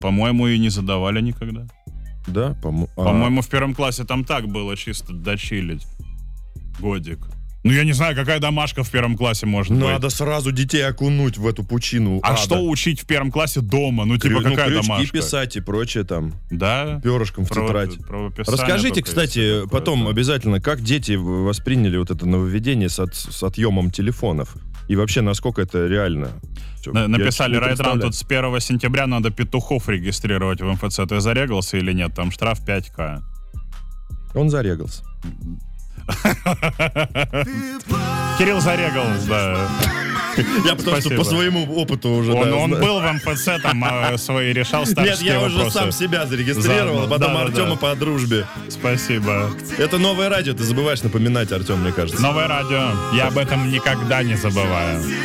По-моему, и не задавали никогда. Да? По-моему, в первом классе там так было чисто дочилить. Годик. Ну, я не знаю, какая домашка в первом классе может быть. Надо сразу детей окунуть в эту пучину А ада. что учить в первом классе дома? Ну, типа, какая крючки домашка? писать и прочее там. Да? Перышком в тетрадь. Правописание Расскажите, только кстати, есть такое, потом да. обязательно, как дети восприняли вот это нововведение с отъемом телефонов? И вообще, насколько это реально? Всё, Написали, я не Райтран, представляю. тут с 1 сентября надо петухов регистрировать в МФЦ. Ты зарегался или нет? Там штраф 5К. Он зарегался. Кирилл зарегал, да. Я потому что Спасибо. по своему опыту уже... Он да, был в МФЦ, там свои решал Нет, старческие я вопросы. уже сам себя зарегистрировал, Заодно. потом Да-да-да. Артема по дружбе. Спасибо. Это новое радио, ты забываешь напоминать, Артем, мне кажется. Новое радио. Я об этом никогда не забываю.